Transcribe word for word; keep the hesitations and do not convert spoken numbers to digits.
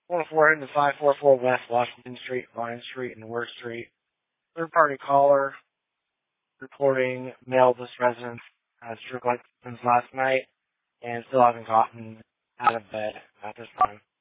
one oh four into five forty-four West Washington Street, Vine Street, and Worth Street. Third-party caller reporting mailed-less residents has stroke-like symptoms last night and still haven't gotten out of bed at this time.